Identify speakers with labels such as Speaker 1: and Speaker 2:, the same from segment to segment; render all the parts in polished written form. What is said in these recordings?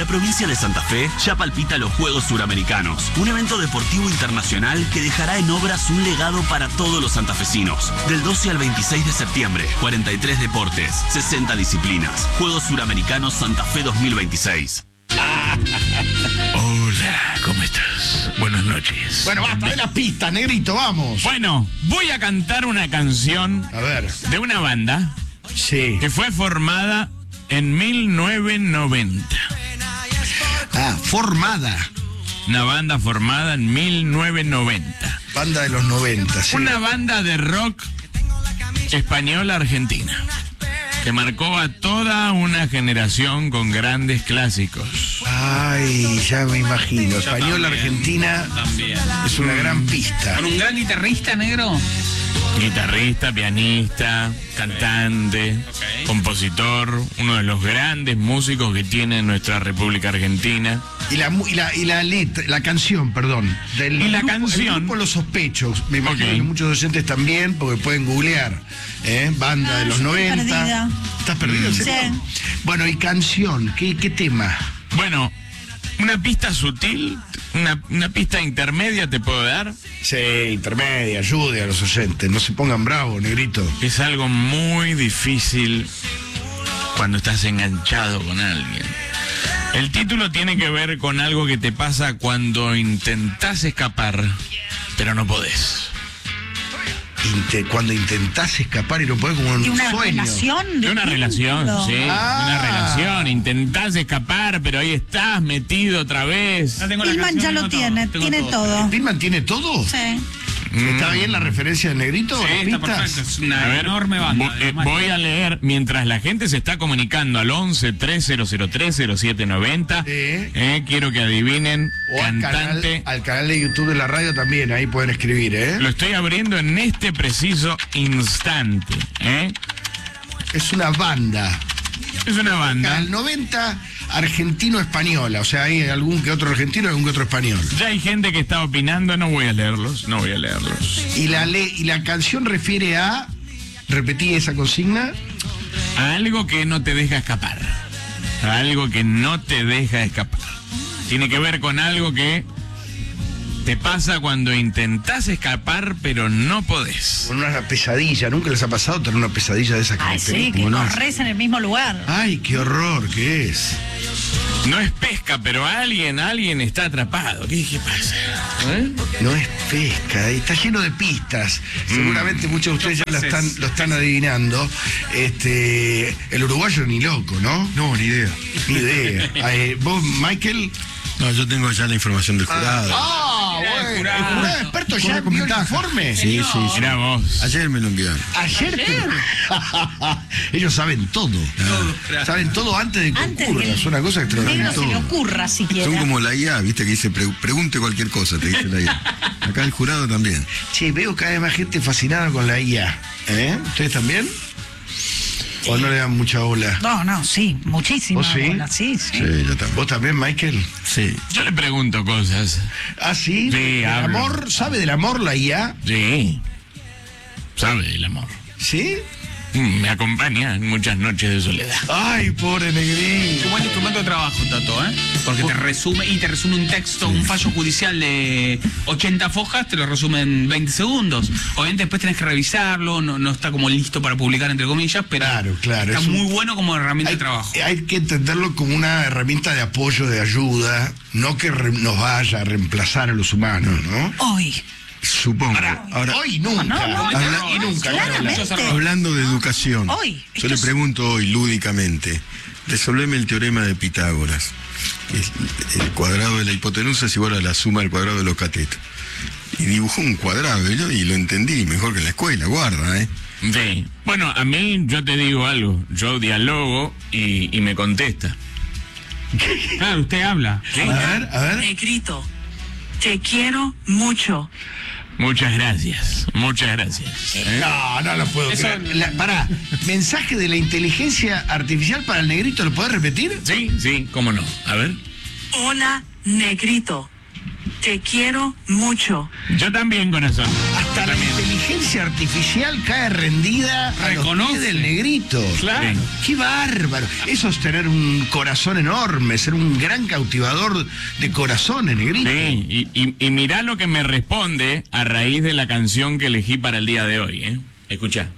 Speaker 1: provincia de Santa Fe ya palpita los Juegos Suramericanos, un evento deportivo internacional que dejará en obras un legado para todos los santafesinos. Del 12 al 26 de septiembre, 43 deportes, 60 disciplinas. Juegos Suramericanos Santa Fe 2026.
Speaker 2: Hola, ¿cómo estás? Buenas noches.
Speaker 3: Bueno, basta de la pista, negrito, vamos.
Speaker 2: Bueno, voy a cantar una canción
Speaker 3: A ver.
Speaker 2: de una banda
Speaker 3: Sí.
Speaker 2: que fue formada en 1990.
Speaker 3: Formada.
Speaker 2: Una banda formada en 1990.
Speaker 3: Banda de los 90, sí.
Speaker 2: Una banda de rock española argentina que marcó a toda una generación con grandes clásicos.
Speaker 3: Ay, ya me imagino. Española, Argentina.
Speaker 4: También.
Speaker 3: Es una gran pista.
Speaker 4: Con un gran guitarrista, negro.
Speaker 2: Guitarrista, pianista, cantante,
Speaker 4: Ok.
Speaker 2: compositor, uno de los grandes músicos que tiene nuestra República Argentina.
Speaker 3: Y la letra, la canción, perdón.
Speaker 2: Y la canción.
Speaker 3: El grupo Los Sospechos. Me imagino
Speaker 2: Ok.
Speaker 3: que muchos docentes también, porque pueden googlear. Banda de los
Speaker 5: yo estoy
Speaker 3: 90.
Speaker 5: perdida.
Speaker 3: ¿Estás perdido? ¿En serio?
Speaker 5: Sí.
Speaker 3: Bueno, y canción, ¿qué tema?
Speaker 2: Bueno, una pista sutil, una pista intermedia te puedo dar.
Speaker 3: Sí, intermedia, ayude a los oyentes. No se pongan bravos, negrito.
Speaker 2: Es algo muy difícil cuando estás enganchado con alguien. El título tiene que ver con algo que te pasa cuando intentás escapar, pero no podés.
Speaker 3: Cuando intentás escapar y no podés, como en
Speaker 5: ¿De
Speaker 3: un
Speaker 5: una
Speaker 3: sueño.
Speaker 5: relación?
Speaker 2: De una relación, sí, de una relación. Intentás escapar, pero ahí estás metido otra vez.
Speaker 4: No tengo la
Speaker 5: Tillman
Speaker 4: canción,
Speaker 5: ya
Speaker 4: no
Speaker 5: lo
Speaker 4: tengo-
Speaker 5: tiene,
Speaker 4: tengo
Speaker 5: tiene todo.
Speaker 3: ¿Tillman tiene todo?
Speaker 5: Sí.
Speaker 3: ¿Está bien la referencia del negrito?
Speaker 4: Sí,
Speaker 3: ¿Las
Speaker 4: está
Speaker 3: pistas?
Speaker 4: perfecto. Es una enorme banda.
Speaker 2: Voy a leer mientras la gente se está comunicando al 11-3003-0790.
Speaker 3: Sí.
Speaker 2: Quiero que adivinen.
Speaker 3: O
Speaker 2: Cantante.
Speaker 3: al canal de YouTube de la radio también, ahí pueden escribir, ¿eh?
Speaker 2: Lo estoy abriendo en este preciso instante.
Speaker 3: Es una banda.
Speaker 2: Es una banda.
Speaker 3: Al 90, argentino-española. O sea, hay algún que otro argentino y algún que otro español.
Speaker 2: Ya hay gente que está opinando, no voy a leerlos.
Speaker 3: Y la canción refiere a... Repetí esa consigna.
Speaker 2: A algo que no te deja escapar. A algo que no te deja escapar. Tiene que ver con algo que te pasa cuando intentás escapar, pero no podés.
Speaker 3: Con una pesadilla. ¿Nunca les ha pasado tener una pesadilla de esas
Speaker 5: Ay, sí,
Speaker 3: características?
Speaker 5: que
Speaker 3: ¿No?
Speaker 5: corres en el mismo lugar.
Speaker 3: Ay, qué horror que es.
Speaker 2: No es pesca, pero alguien está atrapado. ¿Qué pasa?
Speaker 3: No es pesca, está lleno de pistas. Seguramente muchos de ustedes ya lo están adivinando. El uruguayo ni loco, ¿no?
Speaker 6: No, ni idea.
Speaker 3: Ni idea. ¿Vos, Michael?
Speaker 6: No, yo tengo ya la información del jurado.
Speaker 3: Bueno. ¿El jurado experto ya vio el informe?
Speaker 6: Sí.
Speaker 2: Mirá vos.
Speaker 6: Ayer me lo enviaron.
Speaker 3: Ayer. Ellos saben todo. Saben todo antes de que
Speaker 5: Antes
Speaker 3: ocurra.
Speaker 5: que
Speaker 3: Es una cosa
Speaker 5: negro
Speaker 3: extraordinaria.
Speaker 5: se le ocurra siquiera.
Speaker 6: Son como la IA, viste, que dice pregunte cualquier cosa, te dice la IA. Acá el jurado también.
Speaker 3: Che, veo cada vez más gente fascinada con la IA. ¿Ustedes también? ¿O no le dan mucha bola?
Speaker 5: No, sí, muchísimo.
Speaker 3: ¿Vos sí?
Speaker 5: Sí.
Speaker 6: Sí, yo también.
Speaker 3: ¿Vos también, Michael?
Speaker 6: Sí.
Speaker 2: Yo le pregunto cosas.
Speaker 3: ¿Ah, sí?
Speaker 2: Sí,
Speaker 3: ¿Del
Speaker 2: hablo.
Speaker 3: amor? ¿Sabe del amor la IA?
Speaker 2: Sí. Sabe del amor.
Speaker 3: ¿Sí?
Speaker 2: Me acompaña en muchas noches de soledad.
Speaker 3: Ay, pobre negrito.
Speaker 4: Qué buen instrumento de trabajo, Tato, ¿eh? Porque te resume un texto, un fallo judicial de 80 fojas, te lo resume en 20 segundos. Obviamente después tenés que revisarlo, no está como listo para publicar, entre comillas, pero
Speaker 3: Claro.
Speaker 4: está muy bueno como herramienta de trabajo.
Speaker 3: Hay que entenderlo como una herramienta de apoyo, de ayuda, no que nos vaya a reemplazar a los humanos, ¿no?
Speaker 5: Hoy.
Speaker 6: Supongo. Ahora,
Speaker 3: Hoy nunca.
Speaker 5: No,
Speaker 3: Y nunca.
Speaker 5: claramente.
Speaker 6: hablando de educación,
Speaker 5: Hoy.
Speaker 6: yo le pregunto hoy, lúdicamente, resolveme el teorema de Pitágoras. El cuadrado de la hipotenusa es igual a la suma del cuadrado de los catetos. Y dibujó un cuadrado y lo entendí mejor que en la escuela, guarda, ¿eh?
Speaker 2: Sí. Bueno, a mí yo te digo algo. Yo dialogo y me contesta.
Speaker 4: Claro, usted habla.
Speaker 3: A ver.
Speaker 7: Negrito, te quiero mucho.
Speaker 2: Muchas gracias.
Speaker 3: No lo puedo creer. Pará, mensaje de la inteligencia artificial para el negrito, ¿lo podés repetir?
Speaker 2: Sí, cómo no. A ver.
Speaker 7: Hola, negrito, te quiero mucho.
Speaker 2: Yo también, corazón.
Speaker 3: Hasta hasta la inteligencia artificial cae rendida a los
Speaker 4: Reconoce.
Speaker 3: pies del negrito.
Speaker 4: Claro.
Speaker 3: ¡Qué bárbaro! Eso es tener un corazón enorme, ser un gran cautivador de corazones, negrito.
Speaker 2: Sí, y mirá lo que me responde a raíz de la canción que elegí para el día de hoy, ¿eh? Escuchá.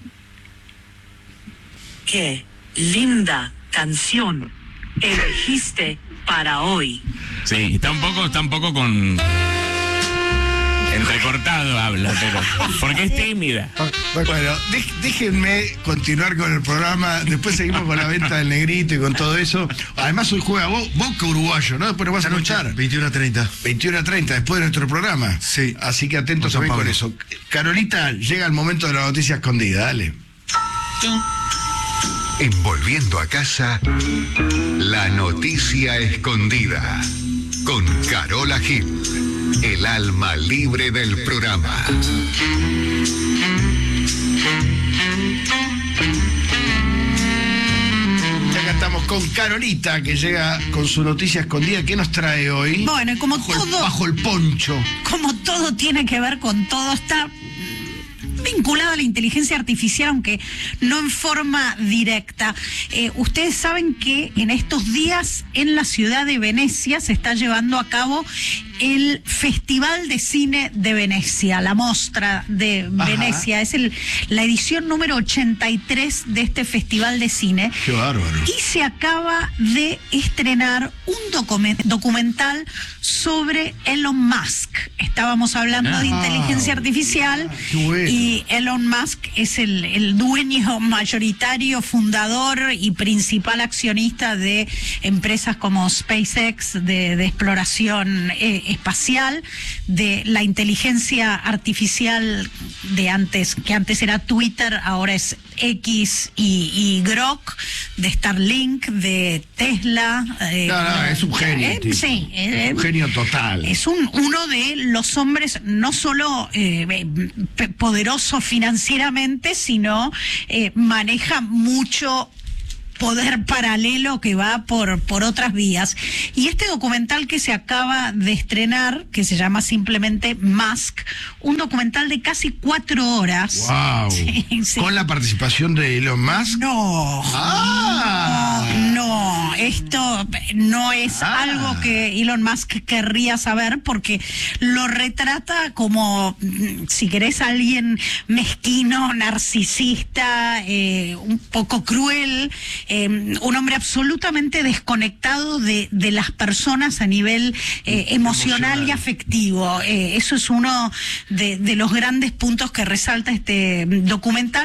Speaker 7: Qué linda canción elegiste para hoy.
Speaker 2: Sí, está un poco con... entrecortado habla, pero... porque es tímida.
Speaker 3: Bueno, déjenme continuar con el programa. Después seguimos con la venta del negrito y con todo eso. Además, hoy juega Boca Uruguayo, ¿no? Después nos vas a escuchar.
Speaker 6: 21:30.
Speaker 3: 21:30, después de nuestro programa.
Speaker 6: Sí.
Speaker 3: Así que atentos
Speaker 6: Con San
Speaker 3: también con
Speaker 6: Pablo.
Speaker 3: eso. Carolita, llega el momento de la noticia escondida. Dale.
Speaker 8: En Volviendo a Casa, la noticia escondida. Con Carola Gil, el alma libre del programa.
Speaker 3: Ya que estamos con Carolita, que llega con su noticia escondida. ¿Qué nos trae hoy?
Speaker 5: Bueno, y como
Speaker 3: Bajo el poncho.
Speaker 5: como todo tiene que ver con todo, está vinculado a la inteligencia artificial, aunque no en forma directa. Ustedes saben que en estos días en la ciudad de Venecia se está llevando a cabo el Festival de Cine de Venecia, la Mostra de Venecia. Es la edición número 83 de este Festival de Cine.
Speaker 3: Qué bárbaro.
Speaker 5: Y se acaba de estrenar un documental sobre Elon Musk. Estábamos hablando de inteligencia artificial
Speaker 3: qué bueno.
Speaker 5: y Elon Musk es el dueño mayoritario, fundador y principal accionista de empresas como SpaceX, de exploración espacial, de la inteligencia artificial que antes era Twitter, ahora es X y Grok, de Starlink, de Tesla.
Speaker 3: No, es un genio. Tipo.
Speaker 5: Sí,
Speaker 3: Un genio total.
Speaker 5: es uno de los hombres no solo poderoso financieramente, sino maneja mucho poder paralelo que va por otras vías. Y este documental que se acaba de estrenar, que se llama simplemente Musk, un documental de casi 4 horas.
Speaker 3: ¡Wow!
Speaker 5: Sí, sí.
Speaker 3: ¿Con la participación de Elon Musk?
Speaker 5: No. No, esto no es algo que Elon Musk querría saber, porque lo retrata como, si querés, alguien mezquino, narcisista, un poco cruel, un hombre absolutamente desconectado de las personas a nivel emocional y afectivo. Eso es uno de los grandes puntos que resalta este documental.